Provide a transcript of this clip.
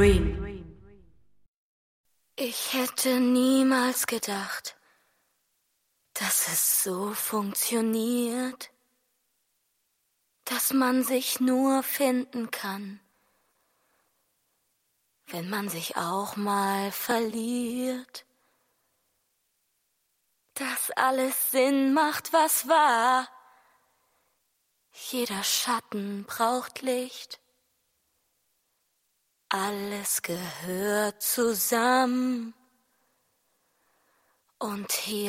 Dream. Ich hätte niemals gedacht, dass es so funktioniert, dass man sich nur finden kann, wenn man sich auch mal verliert, dass alles Sinn macht, was war. Jeder Schatten braucht Licht. Alles gehört zusammen. Und hier